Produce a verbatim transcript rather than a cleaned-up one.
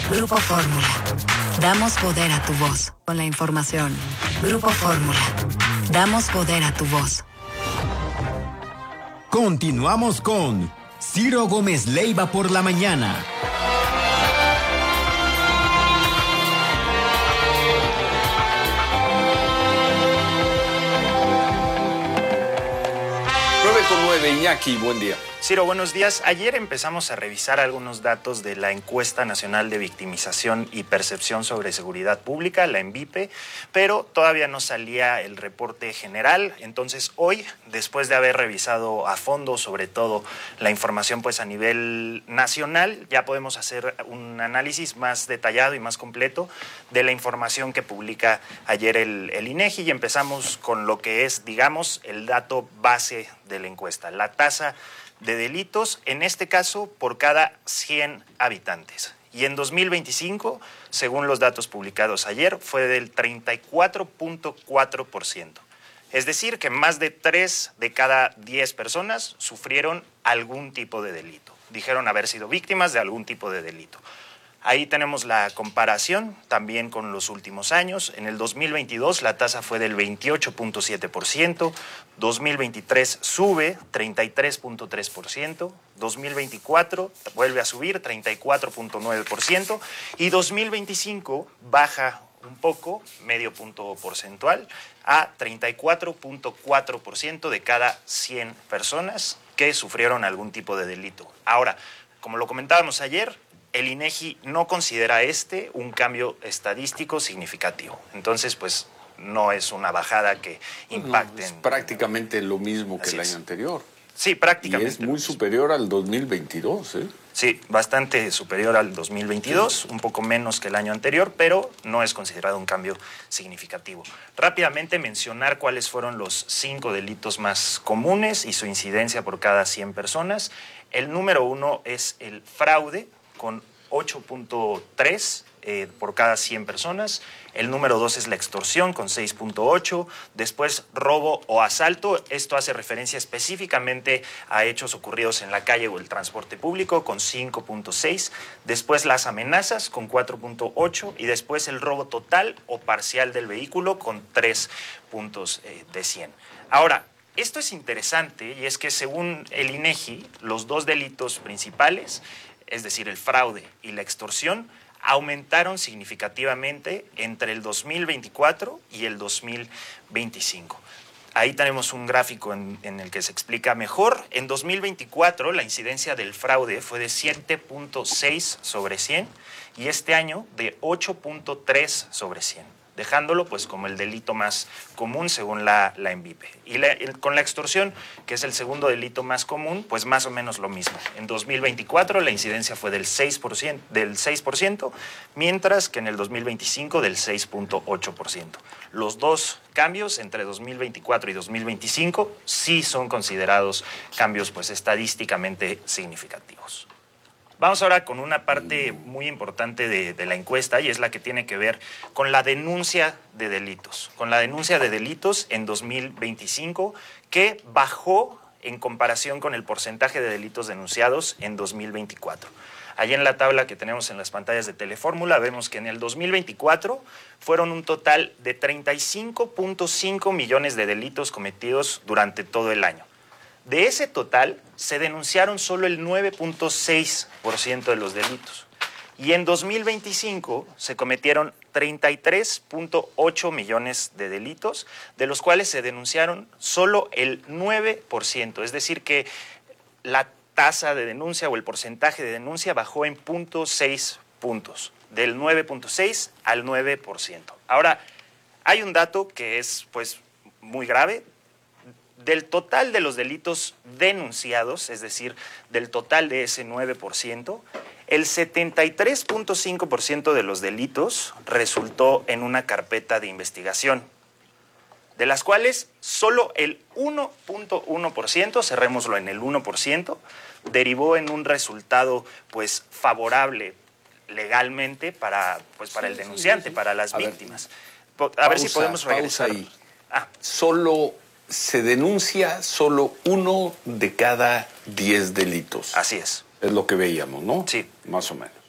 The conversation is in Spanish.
Grupo Fórmula. Damos poder a tu voz con la información. Grupo Fórmula. Damos poder a tu voz. Continuamos con Ciro Gómez Leiva por la mañana. nueve con nueve, Iñaki, buen día. Ciro, buenos días. Ayer empezamos a revisar algunos datos de la Encuesta Nacional de Victimización y Percepción sobre Seguridad Pública, la ENVIPE, pero todavía no salía el reporte general. Entonces hoy, después de haber revisado a fondo, sobre todo la información pues a nivel nacional, ya podemos hacer un análisis más detallado y más completo de la información que publica ayer el, el INEGI, y empezamos con lo que es, digamos, el dato base de la encuesta, la tasa de delitos, en este caso por cada cien habitantes. Y en dos mil veinticinco, según los datos publicados ayer, fue del treinta y cuatro punto cuatro por ciento. Es decir, que más de tres de cada diez personas sufrieron algún tipo de delito. Dijeron haber sido víctimas de algún tipo de delito. Ahí tenemos la comparación también con los últimos años. En el dos mil veintidós la tasa fue del veintiocho punto siete por ciento, dos mil veintitrés sube treinta y tres punto tres por ciento, dos mil veinticuatro vuelve a subir treinta y cuatro punto nueve por ciento y dos mil veinticinco baja un poco, medio punto porcentual, a treinta y cuatro punto cuatro por ciento de cada cien personas que sufrieron algún tipo de delito. Ahora, como lo comentábamos ayer, el INEGI no considera este un cambio estadístico significativo. Entonces, pues, no es una bajada que impacte. No, es prácticamente lo mismo que Así el es. año anterior. Sí, prácticamente. Y es muy superior al dos mil veintidós, ¿eh? Sí, bastante superior al dos mil veintidós, un poco menos que el año anterior, pero no es considerado un cambio significativo. Rápidamente mencionar cuáles fueron los cinco delitos más comunes y su incidencia por cada cien personas. El número uno es el fraude, con ocho punto tres eh, por cada cien personas. El número dos es la extorsión, con seis punto ocho. Después, robo o asalto. Esto hace referencia específicamente a hechos ocurridos en la calle o el transporte público, con cinco punto seis. Después, las amenazas, con cuatro punto ocho. Y después, el robo total o parcial del vehículo, con tres puntos eh, de cien. Ahora, esto es interesante, y es que según el INEGI, los dos delitos principales, es decir, el fraude y la extorsión, aumentaron significativamente entre el dos mil veinticuatro y el dos mil veinticinco. Ahí tenemos un gráfico en, en el que se explica mejor. En dos mil veinticuatro la incidencia del fraude fue de siete punto seis sobre cien y este año de ocho punto tres sobre cien. Dejándolo pues como el delito más común según la, la ENVIPE. Y la, el, con la extorsión, que es el segundo delito más común, pues más o menos lo mismo. En dos mil veinticuatro la incidencia fue del seis por ciento, del seis por ciento, mientras que en el dos mil veinticinco del seis punto ocho por ciento. Los dos cambios entre dos mil veinticuatro y dos mil veinticinco sí son considerados cambios pues estadísticamente significativos. Vamos ahora con una parte muy importante de, de la encuesta, y es la que tiene que ver con la denuncia de delitos. Con la denuncia de delitos en dos mil veinticinco, que bajó en comparación con el porcentaje de delitos denunciados en dos mil veinticuatro. Allí en la tabla que tenemos en las pantallas de Telefórmula vemos que en el dos mil veinticuatro fueron un total de treinta y cinco punto cinco millones de delitos cometidos durante todo el año. De ese total, se denunciaron solo el nueve punto seis por ciento de los delitos. Y en dos mil veinticinco se cometieron treinta y tres punto ocho millones de delitos, de los cuales se denunciaron solo el nueve por ciento. Es decir, que la tasa de denuncia o el porcentaje de denuncia bajó en cero punto seis puntos, del nueve punto seis al nueve por ciento. Ahora, hay un dato que es pues muy grave. Del total de los delitos denunciados, es decir, del total de ese nueve por ciento, el setenta y tres punto cinco por ciento de los delitos resultó en una carpeta de investigación, de las cuales solo el uno punto uno por ciento, cerrémoslo en el uno por ciento, derivó en un resultado pues favorable legalmente para, pues, para el denunciante, para las víctimas. A ver, a ver si podemos regresar. Pausa ahí. Ah. Solo... se denuncia solo uno de cada diez delitos. Así es. Es lo que veíamos, ¿no? Sí. Más o menos.